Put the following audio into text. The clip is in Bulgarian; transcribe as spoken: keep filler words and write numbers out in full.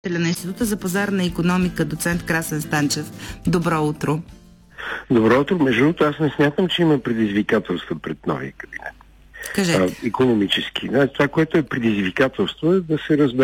на Института за пазарна икономика, доцент Красен Станчев. Добро утро. Добро утро. Между другото, аз не смятам, че има предизвикателства пред новия кабинет. Кажете. А, икономически. Това, което е предизвикателство, е да се разбере